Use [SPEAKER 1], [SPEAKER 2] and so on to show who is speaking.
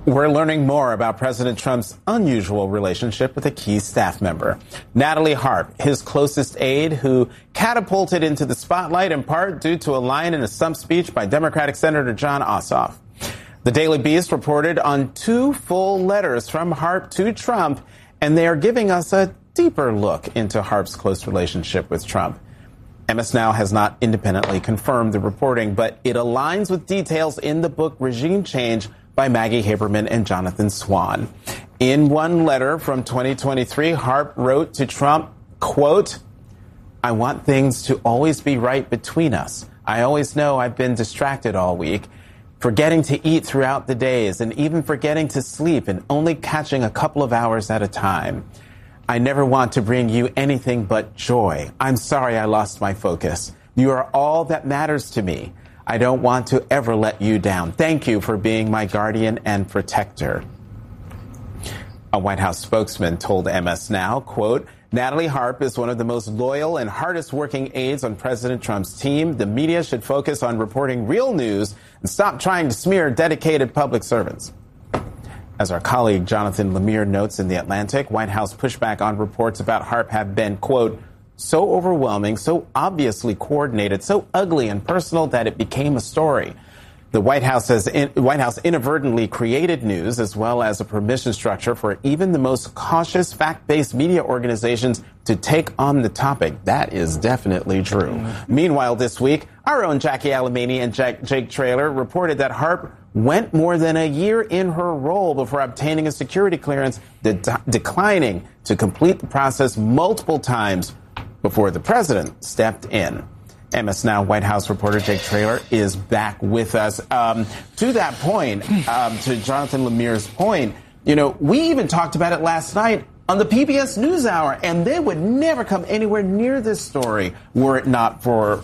[SPEAKER 1] We're learning more about President Trump's unusual relationship with a key staff member. Natalie Harp, his closest aide, who catapulted into the spotlight in part due to a line in a stump speech by Democratic Senator Jon Ossoff. The Daily Beast reported on 2 full letters from Harp to Trump, and they are giving us a deeper look into Harp's close relationship with Trump. MS Now has not independently confirmed the reporting, but it aligns with details in the book Regime Change by Maggie Haberman and Jonathan Swan. In one letter from 2023, Harp wrote to Trump, quote, "I want things to always be right between us. I always know I've been distracted all week, forgetting to eat throughout the days and even forgetting to sleep and only catching a couple of hours at a time. I never want to bring you anything but joy. I'm sorry I lost my focus. You are all that matters to me. I don't want to ever let you down. Thank you for being my guardian and protector." A White House spokesman told MS Now, quote, "Natalie Harp is one of the most loyal and hardest working aides on President Trump's team. The media should focus on reporting real news and stop trying to smear dedicated public servants." As our colleague Jonathan Lemire notes in The Atlantic, White House pushback on reports about Harp have been, quote, "so overwhelming, so obviously coordinated, so ugly and personal that it became a story." The White House inadvertently created news as well as a permission structure for even the most cautious fact-based media organizations to take on the topic. That is definitely true. Meanwhile, this week, our own Jackie Alamany and Jake Traylor reported that Harp went more than a year in her role before obtaining a security clearance, declining to complete the process multiple times before the president stepped in. MS Now White House reporter Jake Traylor is back with us. To that point, to Jonathan Lemire's point, you know, we even talked about it last night on the PBS NewsHour, and they would never come anywhere near this story were it not for